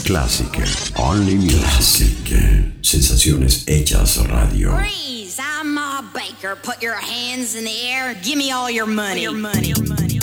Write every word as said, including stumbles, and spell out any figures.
Classic, Only Music. Sensaciones hechas radio. Freeze! I'm Ma Baker. Put your hands in the air. Give me all your money. Your money. Your money.